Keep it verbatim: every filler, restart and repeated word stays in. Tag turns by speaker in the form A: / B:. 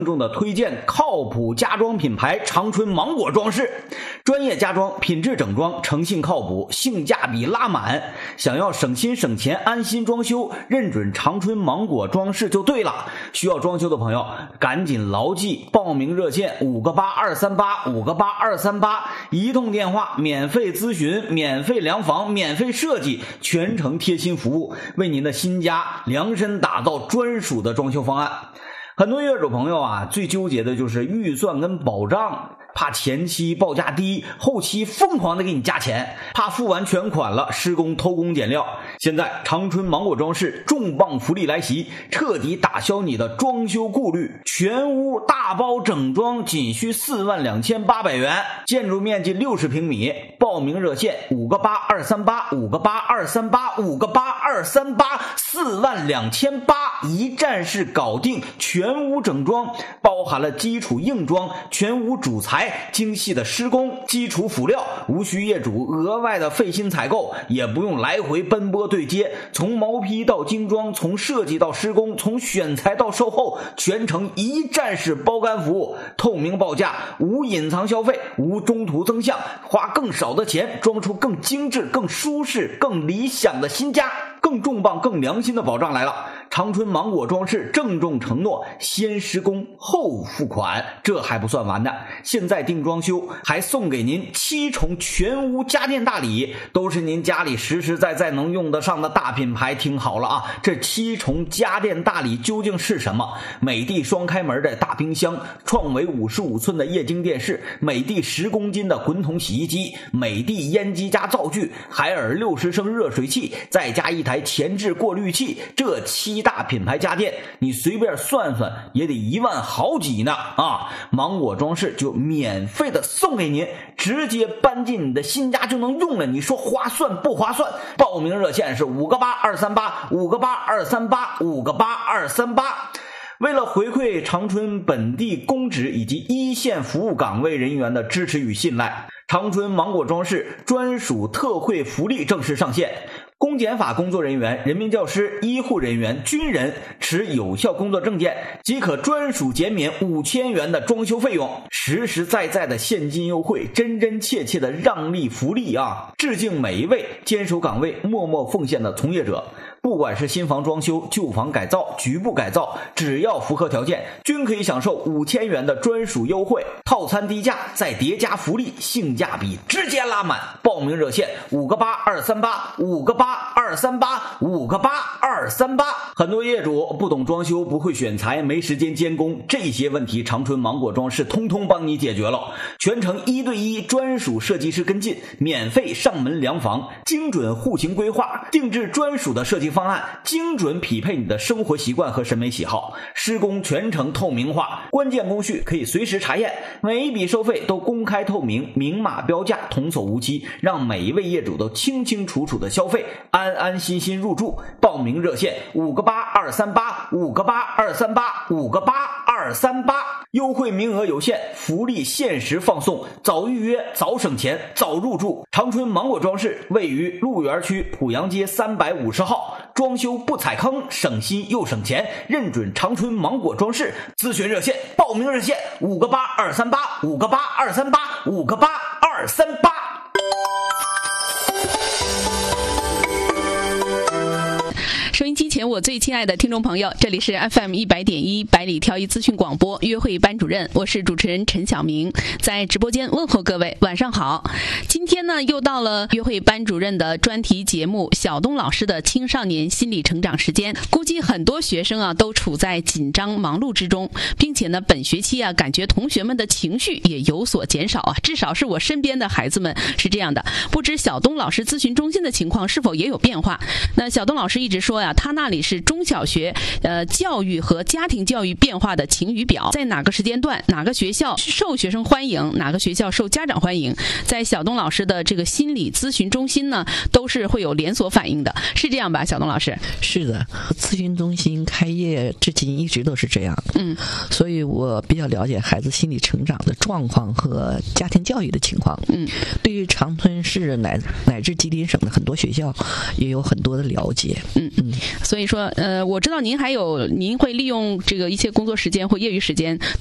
A: 重的推荐靠谱家装品牌长春芒果装饰，专业家装，品质整装，诚信靠谱，性价比拉满。想要省心省钱安心装修，认准长春芒果装饰就对了。需要装修的朋友赶紧牢记报名热线五个八二三八五个八二三八，一通电话免费咨询，免费量房，免费设计，全程贴心服务，为您的新家量身打造专属的装修方案。很多业主朋友啊，最纠结的就是预算跟保障，怕前期报价低，后期疯狂的给你加钱，怕付完全款了施工偷工减料。现在长春芒果装饰重磅福利来袭，彻底打消你的装修顾虑，全屋大包整装仅需四万两千八百元，建筑面积六十平米。报名热线五个八二三八五个八二三八五个八二三八，四万两千八一站式搞定，全屋整装，包含了基础硬装、全屋主材、精细的施工、基础辅料，无需业主额外的费心采购，也不用来回奔波对接，从毛坯到精装，从设计到施工，从选材到售后，全程一站式包干服务，透明报价，无隐藏消费，无中途增项，花更少的钱装出更精致、更舒适、更理想的新家。更重磅更良心的保障来了，长春芒果装饰郑重承诺先施工后付款，这还不算完的，现在订装修还送给您七重全屋家电大礼，都是您家里实实在在能用得上的大品牌。听好了啊，这七重家电大礼究竟是什么？美的双开门的大冰箱，创维五十五寸的液晶电视，美的十公斤的滚筒洗衣机，美的烟机加灶具，海尔六十升热水器，再加一台前置过滤器，这七大品牌家电你随便算算也得一万好几呢啊！芒果装饰就免费的送给您，直接搬进你的新家就能用了，你说划算不划算？报名热线是五个八二三八五个八二三八五个八二三八。为了回馈长春本地公职以及一线服务岗位人员的支持与信赖，长春芒果装饰专属特惠福利正式上线。公检法工作人员、人民教师、医护人员、军人持有效工作证件即可专属减免五千元的装修费用，实实在在的现金优惠，真真切切的让利福利啊！致敬每一位坚守岗位、默默奉献的从业者。不管是新房装修、旧房改造、局部改造，只要符合条件，均可以享受五千元的专属优惠，套餐低价再叠加福利，性价比直接拉满。报名热线五个八二三八五个八二三八五个八二三八。很多业主不懂装修，不会选材，没时间监工，这些问题长春芒果装饰通通帮你解决了，全程一对一专属设计师跟进，免费上门量房，精准户型规划，定制专属的设计方案，精准匹配你的生活习惯和审美喜好，施工全程透明化，关键工序可以随时查验，每一笔收费都公开透明，明码标价，童叟无欺，让每一位业主都清清楚楚的消费，安安心心入住。报名热线五个八二三八五个八二三八五个八二三八，优惠名额有限，福利限时放送，早预约早省钱早入住。长春芒果装饰位于鹿园区濮阳街三百五十号，装修不踩坑，省心又省钱，认准长春芒果装饰。咨询热线报名热线五个八二三八五个八二三八五个八二三八。
B: 收音机前我最亲爱的听众朋友，这里是 F M 一百点一百里挑一资讯广播约会班主任，我是主持人陈晓明，在直播间问候各位晚上好。今天呢又到了约会班主任的专题节目小东老师的青少年心理成长时间。估计很多学生啊都处在紧张忙碌之中，并且呢本学期啊感觉同学们的情绪也有所减少啊，至少是我身边的孩子们是这样的。不知小东老师咨询中心的情况是否也有变化？那小东老师一直说呀，他那里是中小学呃教育和家庭教育变化的晴雨表，在哪个时间段哪个学校受学生欢迎，哪个学校受家长欢迎，在小东老师的这个心理咨询中心呢都是会有连锁反应的，是这样吧小东老师？
C: 是的，咨询中心开业至今一直都是这样，嗯，所以我比较了解孩子心理成长的状况和家庭教育的情况，嗯，对于长春市乃乃至吉林省的很多学校也有很多的了解，嗯嗯，
B: 所以以说，呃，我知道您还有您会利用这个一些工作时间或业余时间